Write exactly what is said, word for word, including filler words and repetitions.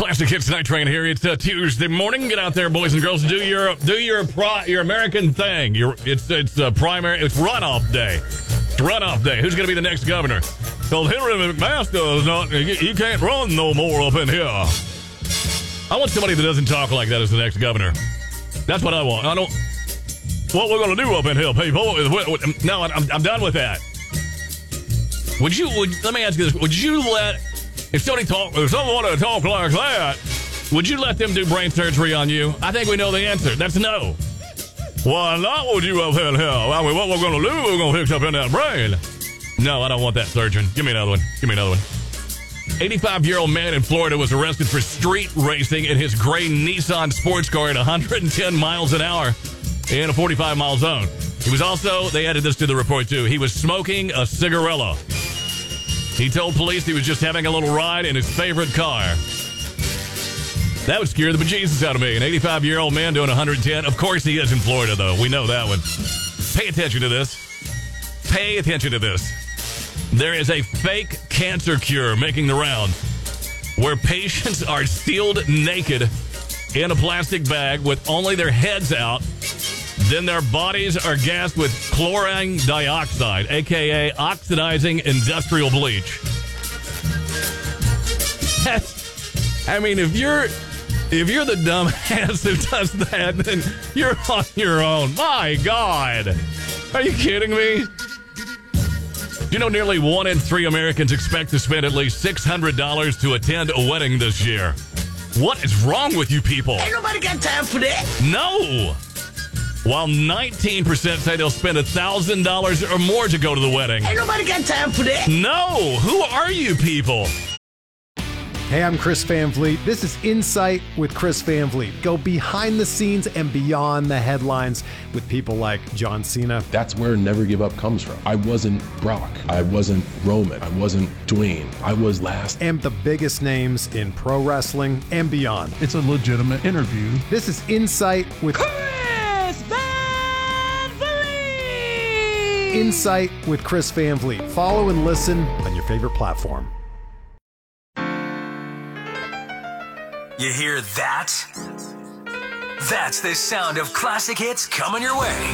Classic Hits Night Train here. It's uh, Tuesday morning. Get out there, boys and girls. Do your do your pro, your American thing. Your it's it's uh, primary. It's runoff day. It's runoff day. Who's going to be the next governor? Because Henry McMaster is not. He, he can't run no more up in here. I want somebody that doesn't talk like that as the next governor. That's what I want. I don't. What we're going to do up in here, people? Is, no, I'm I'm done with that. Would you? Would let me ask you this? Would you let? If somebody talk, if someone wanted to talk like that, would you let them do brain surgery on you? I think we know the answer. That's no. Why not would you up in here? I mean, what we're going to do, we're going to fix up in that brain. No, I don't want that surgeon. Give me another one. Give me another one. eighty-five-year-old man in Florida was arrested for street racing in his gray Nissan sports car at one hundred ten miles an hour in a forty-five mile zone. He was also, they added this to the report too, he was smoking a cigarella. He told police he was just having a little ride in his favorite car. That would scare the bejesus out of me. An eighty-five-year-old man doing one hundred ten. Of course he is in Florida, though. We know that one. Pay attention to this. Pay attention to this. There is a fake cancer cure making the rounds where patients are sealed naked in a plastic bag with only their heads out. Then their bodies are gassed with chlorine dioxide, a k a oxidizing industrial bleach. That's, I mean, if you're if you're the dumbass who does that, then you're on your own. My God. Are you kidding me? You know, nearly one in three Americans expect to spend at least six hundred dollars to attend a wedding this year. What is wrong with you people? Ain't nobody got time for that. No. While nineteen percent say they'll spend one thousand dollars or more to go to the wedding. Ain't nobody got time for that. No! Who are you people? Hey, I'm Chris Van Vliet. This is Insight with Chris Van Vliet. Go behind the scenes and beyond the headlines with people like John Cena. That's where Never Give Up comes from. I wasn't Brock. I wasn't Roman. I wasn't Dwayne. I was last. And the biggest names in pro wrestling and beyond. It's a legitimate interview. This is Insight with... Insight with Chris Van Vliet. Follow and listen on your favorite platform. You hear that? That's the sound of classic hits coming your way.